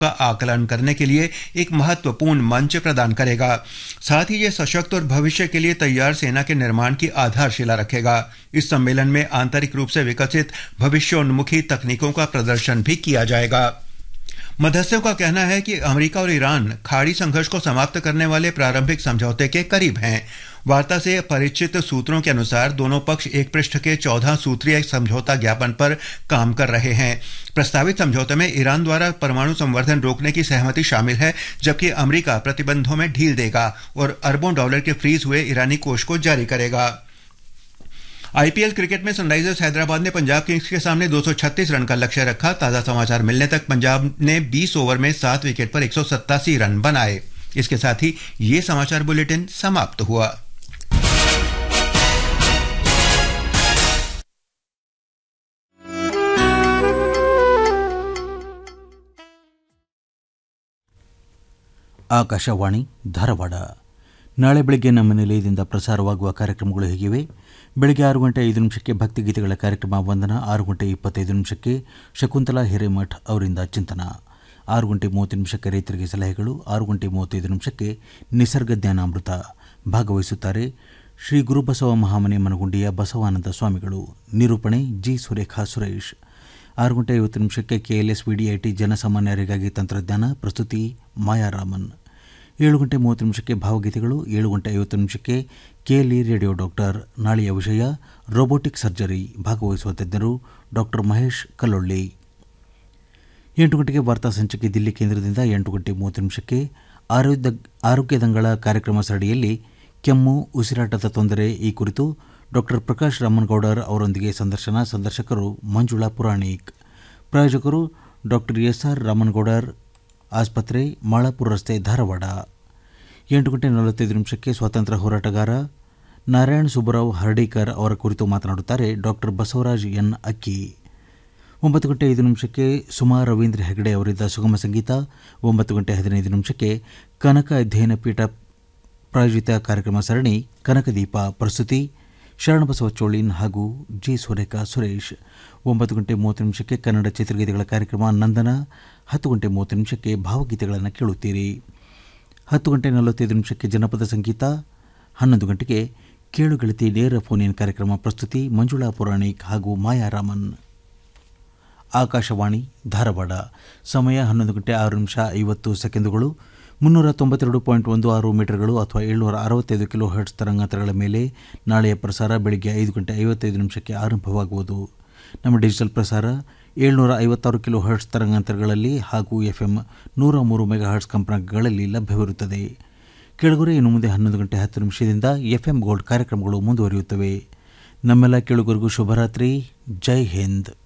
का आकलन करने के लिए एक महत्वपूर्ण मंच प्रदान करेगा। साथ ही ये सशक्त और भविष्य के लिए तैयार सेना के निर्माण की आधारशिला रखेगा। इस सम्मेलन में आंतरिक रूप से विकसित भविष्योन्मुखी तकनीकों का प्रदर्शन भी किया जाएगा। मध्यस्थों का कहना है कि अमेरिका और ईरान खाड़ी संघर्ष को समाप्त करने वाले प्रारंभिक समझौते के करीब हैं। वार्ता से परिचित सूत्रों के अनुसार दोनों पक्ष एक पृष्ठ के 14 सूत्रीय समझौता ज्ञापन पर काम कर रहे हैं। प्रस्तावित समझौते में ईरान द्वारा परमाणु संवर्धन रोकने की सहमति शामिल है, जबकि अमेरिका प्रतिबंधों में ढील देगा और अरबों डॉलर के फ्रीज हुए ईरानी कोष को जारी करेगा। आईपीएल क्रिकेट में सनराइजर्स हैदराबाद ने पंजाब किंग्स के सामने 236 रन का लक्ष्य रखा। ताजा समाचार मिलने तक पंजाब ने 20 ओवर में 7 विकेट पर 187 रन बनाए। इसके साथ ही ये समाचार बुलेटिन समाप्त हुआ। ಆಕಾಶವಾಣಿ ಧಾರವಾಡ. ನಾಳೆ ಬೆಳಗ್ಗೆ ನಮ್ಮ ನಿಲಯದಿಂದ ಪ್ರಸಾರವಾಗುವ ಕಾರ್ಯಕ್ರಮಗಳು ಹೀಗಿವೆ. ಬೆಳಗ್ಗೆ 6:05 ಭಕ್ತಿಗೀತೆಗಳ ಕಾರ್ಯಕ್ರಮ ವಂದನ, 6:25 ಶಕುಂತಲಾ ಹಿರೇಮಠ್ ಅವರಿಂದ ಚಿಂತನ, 6:30 ರೈತರಿಗೆ ಸಲಹೆಗಳು, 6:35 ನಿಸರ್ಗ ಜ್ಞಾನಾಮೃತ. ಭಾಗವಹಿಸುತ್ತಾರೆ ಶ್ರೀ ಗುರುಬಸವ ಮಹಾಮನೆ ಮನಗುಂಡಿಯ ಬಸವಾನಂದ ಸ್ವಾಮಿಗಳು. ನಿರೂಪಣೆ G Surekha Suresh. 6:50 KLS VDIT ಜನಸಾಮಾನ್ಯರಿಗಾಗಿ ತಂತ್ರಜ್ಞಾನ. ಪ್ರಸ್ತುತಿ ಮಾಯಾರಾಮನ್. 7:30 ಭಾವಗೀತೆಗಳು. 7:50 ಕೆಎಲ್ಇ ರೇಡಿಯೋ ಡಾಕ್ಟರ್. ನಾಳೆಯ ವಿಷಯ ರೋಬೋಟಿಕ್ ಸರ್ಜರಿ. ಭಾಗವಹಿಸುವ ತಜ್ಞರು ಡಾಕ್ಟರ್ ಮಹೇಶ್ ಕಲ್ಲೊಳ್ಳಿ. 8 ವಾರ್ತಾ ಸಂಚಿಕೆ ದಿಲ್ಲಿ ಕೇಂದ್ರದಿಂದ. 8:30 ಆರೋಗ್ಯ ದಂಗಳ ಕಾರ್ಯಕ್ರಮ ಸರಣಿಯಲ್ಲಿ ಕೆಮ್ಮು, ಉಸಿರಾಟದ ತೊಂದರೆ ಈ ಕುರಿತು ಡಾಕ್ಟರ್ ಪ್ರಕಾಶ್ ರಾಮನಗೌಡರ್ ಅವರೊಂದಿಗೆ ಸಂದರ್ಶನ. ಸಂದರ್ಶಕರು ಮಂಜುಳಾ ಪುರಾಣಿಕ್. ಪ್ರಾಯೋಜಕರು ಡಾಕ್ಟರ್ ಎಸ್ಆರ್ ರಾಮನಗೌಡರ್ ಆಸ್ಪತ್ರೆ, ಮಾಳಾಪುರ ರಸ್ತೆ, ಧಾರವಾಡ. 8:45 ಸ್ವಾತಂತ್ರ್ಯ ಹೋರಾಟಗಾರ ನಾರಾಯಣ್ ಸುಬ್ಬರಾವ್ ಹರ್ಡೀಕರ್ ಅವರ ಕುರಿತು ಮಾತನಾಡುತ್ತಾರೆ ಡಾಕ್ಟರ್ ಬಸವರಾಜ್ ಎನ್ ಅಕ್ಕಿ. 9:05 ಸುಮಾ ರವೀಂದ್ರ ಹೆಗಡೆ ಅವರಿಂದ ಸುಗಮ ಸಂಗೀತ. 9:15 ಕನಕ ಅಧ್ಯಯನ ಪೀಠ ಪ್ರಾಯೋಜಿತ ಕಾರ್ಯಕ್ರಮ ಸರಣಿ ಕನಕದೀಪ. ಪ್ರಸ್ತುತಿ ಶರಣಬಸವ ಚೋಳಿನ್ ಹಾಗೂ ಜಿ ಸುರೇಖಾ ಸುರೇಶ್. 9:30 ಕನ್ನಡ ಚಿತ್ರಗೀತೆಗಳ ಕಾರ್ಯಕ್ರಮ ನಂದನ. 10:30 ಭಾವಗೀತೆಗಳನ್ನು ಕೇಳುತ್ತೀರಿ. 10:45 ಜನಪದ ಸಂಗೀತ. 11 ಕೇಳುಗೆಳತಿ ನೇರ ಫೋನಿನ ಕಾರ್ಯಕ್ರಮ. ಪ್ರಸ್ತುತಿ ಮಂಜುಳಾ ಪುರಾಣಿಕ್ ಹಾಗೂ ಮಾಯಾರಾಮನ್. ಆಕಾಶವಾಣಿ ಧಾರವಾಡ. ಸಮಯ 11:06 392.16 ಮೀಟರ್ಗಳು ಅಥವಾ 765 ಕಿಲೋ ಹರ್ಟ್ಸ್ ತರಂಗಾಂತರಗಳ ಮೇಲೆ ನಾಳೆಯ ಪ್ರಸಾರ ಬೆಳಗ್ಗೆ 5:55 ಆರಂಭವಾಗುವುದು. ನಮ್ಮ ಡಿಜಿಟಲ್ ಪ್ರಸಾರ 756 ಕಿಲೋ ಹರ್ಟ್ಸ್ ತರಂಗಾಂತರಗಳಲ್ಲಿ ಹಾಗೂ FM 103 ಮೆಗಾ ಹರ್ಟ್ಸ್ ಕಂಪನಾಂಕಗಳಲ್ಲಿ ಲಭ್ಯವಿರುತ್ತದೆ. ಕೆಳಗುರೆ ಇನ್ನು ಮುಂದೆ 11:10 FM ಗೋಲ್ಡ್ ಕಾರ್ಯಕ್ರಮಗಳು ಮುಂದುವರಿಯುತ್ತವೆ. ನಮ್ಮೆಲ್ಲ ಕೇಳುಗರಿಗೂ ಶುಭರಾತ್ರಿ. ಜೈ ಹಿಂದ್.